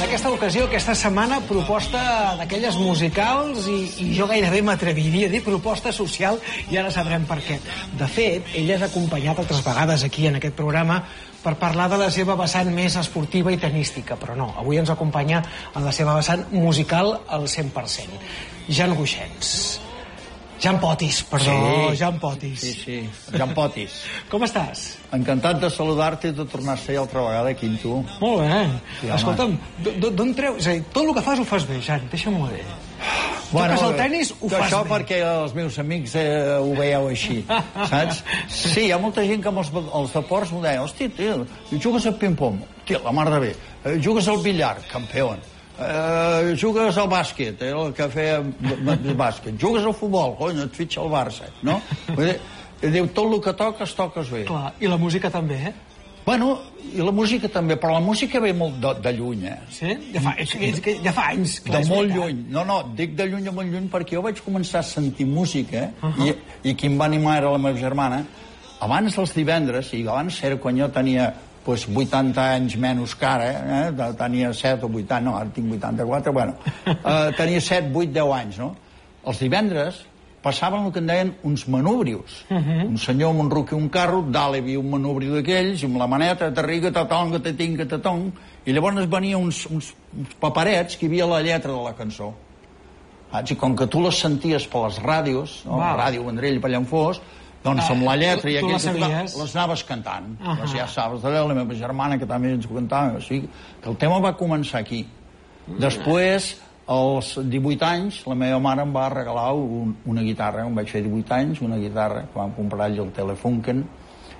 En aquesta ocasió, aquesta setmana, proposta d'aquelles musicals i jo gairebé m'atreviria a dir proposta social i ara sabrem per què. De fet, ella és acompanyat altres vegades aquí en aquest programa per parlar de la seva vessant més esportiva i tenística, però no, avui ens acompanya en la seva vessant musical al 100%. Jan Guixens. Jan Potis, perdó, sí. Jan Potis. Sí, Jan Potis. Com estàs? Encantat de saludar-te i de tornar a ser altra vegada aquí amb tu. Molt bé. Sí, escolta'm, d'on treus? És a dir, tot el que fas ho fas bé, Jan, deixa'm-ho dir. Toques el tenis, ho fas això bé. perquè els meus amics ho veieu així, saps? Sí, hi ha molta gent que amb els deports m'ho deia, hòstia, tio, jugues al ping-pong, tio, la mar de bé, jugues al billar, campió, jugues al bàsquet, el que feia bàsquet, jugues al futbol, cony, et fitxa al Barça, no? Diu, tot el que toques bé. Clar, i la música també, eh? Bueno, i la música també, però la música ve molt de lluny, eh? Sí? Ja fa anys. De molt lluny. No, dic de lluny a molt lluny perquè jo vaig començar a sentir música i qui em va animar era la meva germana. Abans dels divendres, i abans era quan jo tenia 80 anys menys que ara, tenia 7 o 8 anys, no, ara tinc 84, bueno, tenia 7, 8, 10 anys, no? Els divendres passaven el que en deien uns manúbrios. Un senyor amb un ruc i un carro, dalt hi havia un manubri d'aquells, amb la maneta, t'arriga, t'atonga, t'atinga, t'atong, i llavors venien uns paperets que hi havia la lletra de la cançó. I com que tu les senties per les ràdios, la ràdio Vendrell, per allà on fos, doncs amb la lletra i aquells les anaves cantant. Ja saps, la meva germana, que també ens ho cantava, o sigui, que el tema va començar aquí. Després, als 18 anys, la meva mare em va regalar una guitarra, em vaig fer 18 anys, una guitarra, que vam comprar allà al Telefunken,